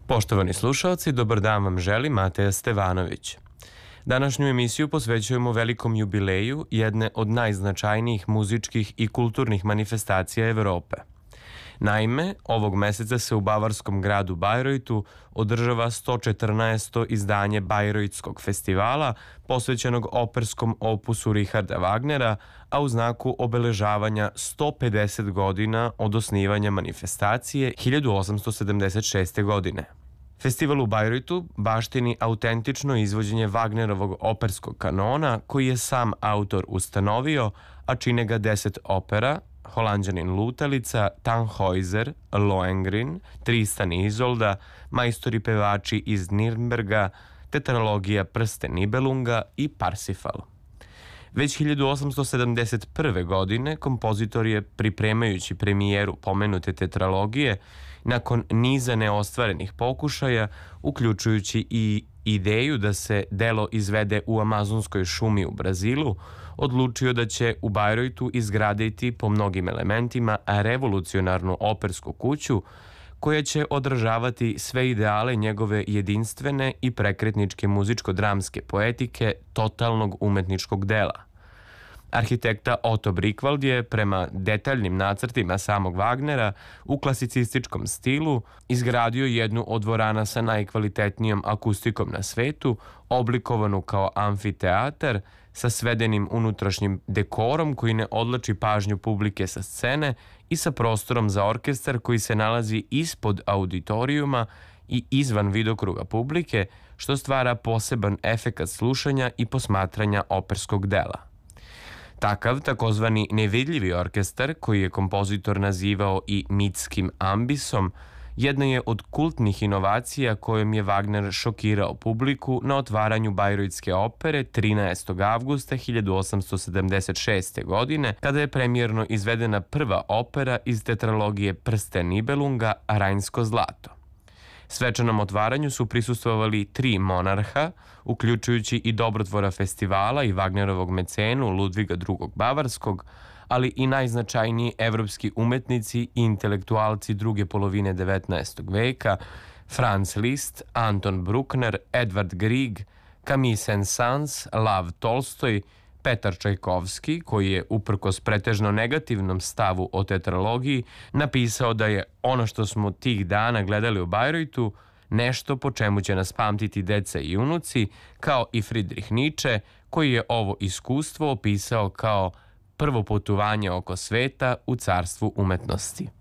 Poštovani slušalci, dobar dan vam želi Mateja Stevanović. Današnju emisiju posvećujemo velikom jubileju jedne od najznačajnijih muzičkih i kulturnih manifestacija Evrope. Naime, ovog meseca se u bavarskom gradu Bajreutu održava 114. izdanje Bajreutskog festivala posvećenog operskom opusu Richarda Wagnera, a u znaku obeležavanja 150 godina od osnivanja manifestacije 1876. godine. Festival u Bajreutu baštini autentično izvođenje Wagnerovog operskog kanona koji je sam autor ustanovio, a čine ga 10 opera: Holanđanin lutalica, Tannhäuser, Lohengrin, Tristan i Izolda, Majstori pevači iz Nirnberga, Tetralogija Prsten Nibelunga i Parsifal. Već 1871. godine kompozitor je, pripremajući premijeru pomenute tetralogije, nakon niza neostvarenih pokušaja, uključujući i ideju da se delo izvede u amazonskoj šumi u Brazilu, odlučio da će u Bajreutu izgraditi po mnogim elementima revolucionarnu opersku kuću koja će odražavati sve ideale njegove jedinstvene i prekretničke muzičko-dramske poetike totalnog umetničkog dela. Arhitekta Otto Brickwald je, prema detaljnim nacrtima samog Wagnera, u klasicističkom stilu izgradio jednu od dvorana sa najkvalitetnijom akustikom na svetu, oblikovanu kao amfiteatar, sa svedenim unutrašnjim dekorom koji ne odlači pažnju publike sa scene i sa prostorom za orkestar koji se nalazi ispod auditorijuma i izvan vidokruga publike, što stvara poseban efekat slušanja i posmatranja operskog dela. Takav takozvani nevidljivi orkestar, koji je kompozitor nazivao i mitskim ambisom, jedna je od kultnih inovacija kojom je Wagner šokirao publiku na otvaranju Bajreutske opere 13. avgusta 1876. godine, kada je premijerno izvedena prva opera iz tetralogije Prsten Nibelunga, Rajnsko zlato. Svečanom otvaranju su prisustvovali 3 monarha, uključujući i dobrotvora festivala i Wagnerovog mecenu Ludviga II. Bavarskog, ali i najznačajniji evropski umetnici i intelektualci druge polovine 19. veka: Franz Liszt, Anton Bruckner, Edvard Grieg, Camille Saint-Saëns, Lev Tolstoj, Petar Čajkovski, koji je, uprkos pretežno negativnom stavu o tetralogiji, napisao da je ono što smo tih dana gledali u Bajreutu nešto po čemu će nas pamtiti deca i unuci, kao i Friedrich Nietzsche, koji je ovo iskustvo opisao kao prvo putovanje oko sveta u carstvu umetnosti.